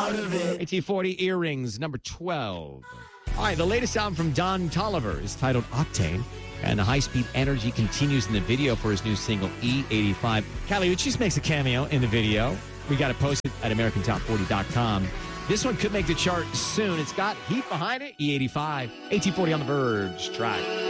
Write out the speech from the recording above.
out of it. AT40 Earrings, number 12. All right, the latest album from Don Toliver is titled Octane, and the high-speed energy continues in the video for his new single, E85. Kali Uchis makes a cameo in the video. We got it posted at AmericanTop40.com. This one could make the chart soon. It's got heat behind it, E85. AT40 on the Verge track.